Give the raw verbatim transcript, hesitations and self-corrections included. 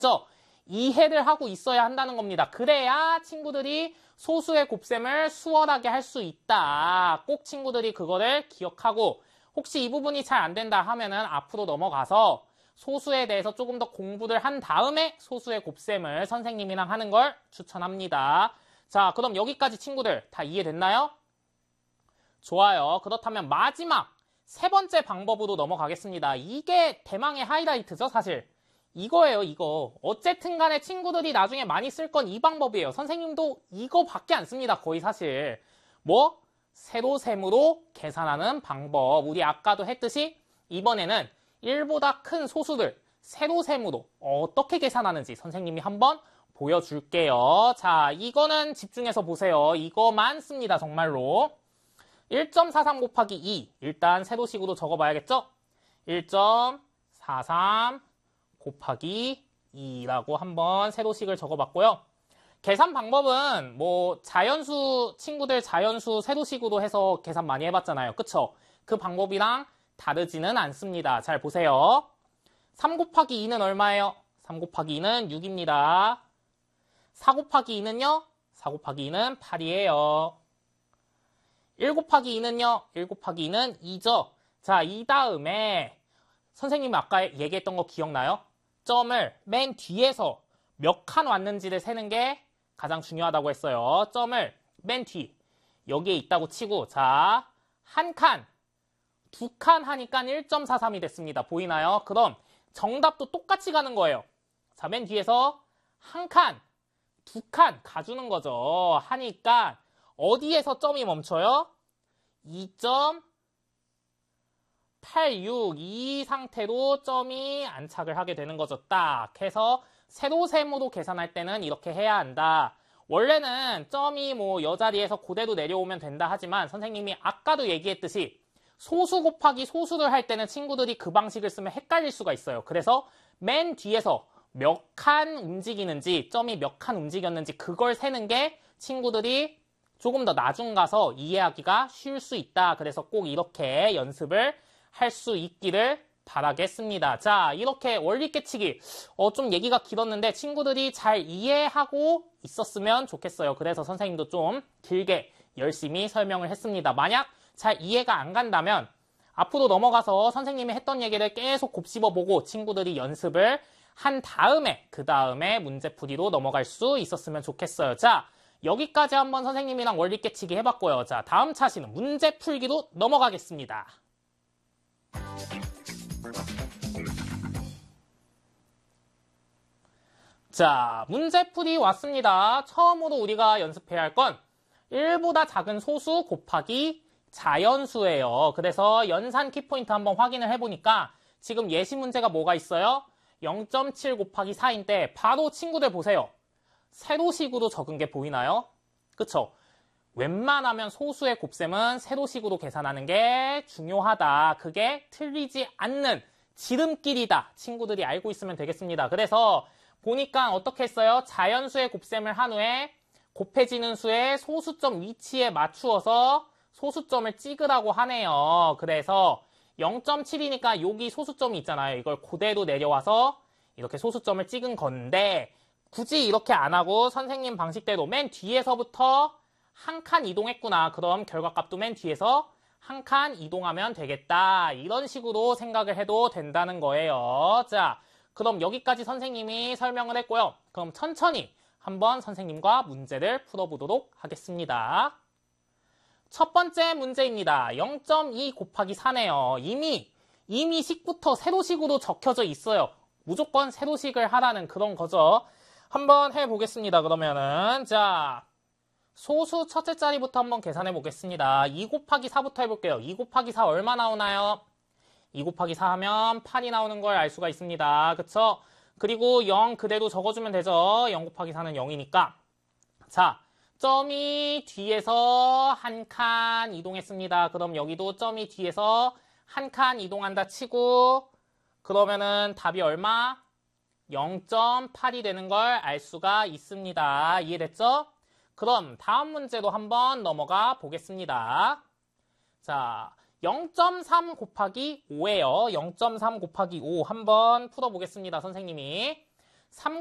됐죠? 이해를 하고 있어야 한다는 겁니다. 그래야 친구들이 소수의 곱셈을 수월하게 할 수 있다. 꼭 친구들이 그거를 기억하고 혹시 이 부분이 잘 안 된다 하면은 앞으로 넘어가서 소수에 대해서 조금 더 공부를 한 다음에 소수의 곱셈을 선생님이랑 하는 걸 추천합니다. 자, 그럼 여기까지 친구들 다 이해됐나요? 좋아요. 그렇다면 마지막 세 번째 방법으로 넘어가겠습니다. 이게 대망의 하이라이트죠, 사실. 이거예요, 이거. 어쨌든 간에 친구들이 나중에 많이 쓸 건 이 방법이에요. 선생님도 이거밖에 안 씁니다, 거의 사실. 뭐? 세로셈으로 계산하는 방법. 우리 아까도 했듯이 이번에는 일보다 큰 소수들 세로셈으로 어떻게 계산하는지 선생님이 한번 보여줄게요. 자, 이거는 집중해서 보세요. 이거만 씁니다, 정말로. 일 점 사삼 곱하기 이. 일단 세로식으로 적어봐야겠죠? 일 점 사삼 곱하기 이라고 한번 세로식을 적어봤고요. 계산 방법은 뭐 자연수 친구들 자연수 세로식으로 해서 계산 많이 해봤잖아요. 그쵸? 그 방법이랑 다르지는 않습니다. 잘 보세요. 삼 곱하기 이는 얼마예요? 삼 곱하기 이는 육입니다. 사 곱하기 이는요? 사 곱하기 이는 팔이에요. 일 곱하기 이는요? 일 곱하기 이는 이죠. 자, 이 다음에 선생님이 아까 얘기했던 거 기억나요? 점을 맨 뒤에서 몇 칸 왔는지를 세는 게 가장 중요하다고 했어요. 점을 맨 뒤 여기에 있다고 치고 자, 한 칸, 두 칸 하니까 일 점 사삼이 됐습니다. 보이나요? 그럼 정답도 똑같이 가는 거예요. 자, 맨 뒤에서 한 칸, 두 칸 가주는 거죠. 하니까 어디에서 점이 멈춰요? 이 점 팔육 이 상태로 점이 안착을 하게 되는 거죠. 딱 해서 세로셈으로 계산할 때는 이렇게 해야 한다. 원래는 점이 뭐 여자리에서 그대로 내려오면 된다 하지만 선생님이 아까도 얘기했듯이 소수 곱하기 소수를 할 때는 친구들이 그 방식을 쓰면 헷갈릴 수가 있어요. 그래서 맨 뒤에서 몇 칸 움직이는지 점이 몇 칸 움직였는지 그걸 세는 게 친구들이 조금 더 나중 가서 이해하기가 쉬울 수 있다. 그래서 꼭 이렇게 연습을 할 수 있기를 바라겠습니다. 자, 이렇게 원리 깨치기 어, 좀 얘기가 길었는데 친구들이 잘 이해하고 있었으면 좋겠어요. 그래서 선생님도 좀 길게 열심히 설명을 했습니다. 만약 잘 이해가 안 간다면 앞으로 넘어가서 선생님이 했던 얘기를 계속 곱씹어보고 친구들이 연습을 한 다음에 그 다음에 문제풀이로 넘어갈 수 있었으면 좋겠어요. 자, 여기까지 한번 선생님이랑 원리 깨치기 해봤고요. 자, 다음 차시는 문제풀기로 넘어가겠습니다. 자, 문제풀이 왔습니다. 처음으로 우리가 연습해야 할 건 일보다 작은 소수 곱하기 자연수예요. 그래서 연산 키포인트 한번 확인을 해보니까 지금 예시 문제가 뭐가 있어요? 영 점 칠 곱하기 사인데 바로 친구들 보세요. 세로식으로 적은 게 보이나요? 그쵸? 웬만하면 소수의 곱셈은 세로식으로 계산하는 게 중요하다. 그게 틀리지 않는 지름길이다. 친구들이 알고 있으면 되겠습니다. 그래서 보니까 어떻게 했어요? 자연수의 곱셈을 한 후에 곱해지는 수의 소수점 위치에 맞추어서 소수점을 찍으라고 하네요. 그래서 영 점 칠이니까 여기 소수점이 있잖아요. 이걸 그대로 내려와서 이렇게 소수점을 찍은 건데 굳이 이렇게 안 하고 선생님 방식대로 맨 뒤에서부터 한 칸 이동했구나. 그럼 결과값도 맨 뒤에서 한 칸 이동하면 되겠다. 이런 식으로 생각을 해도 된다는 거예요. 자, 그럼 여기까지 선생님이 설명을 했고요. 그럼 천천히 한번 선생님과 문제를 풀어보도록 하겠습니다. 첫 번째 문제입니다. 영 점 이 곱하기 사네요. 이미 이미 식부터 세로식으로 적혀져 있어요. 무조건 세로식을 하라는 그런 거죠. 한번 해보겠습니다. 그러면은 자, 소수 첫째 자리부터 한번 계산해 보겠습니다. 이 곱하기 사부터 해볼게요. 이 곱하기 사 얼마 나오나요? 이 곱하기 사 하면 팔이 나오는 걸 알 수가 있습니다. 그쵸? 그리고 영 그대로 적어주면 되죠. 영 곱하기 사는 영이니까. 자, 점이 뒤에서 한 칸 이동했습니다. 그럼 여기도 점이 뒤에서 한 칸 이동한다 치고 그러면은 답이 얼마? 영 점 팔이 되는 걸 알 수가 있습니다. 이해됐죠? 그럼 다음 문제로 한번 넘어가 보겠습니다. 자, 영 점 삼 곱하기 오예요. 영 점 삼 곱하기 오 한번 풀어보겠습니다. 선생님이. 삼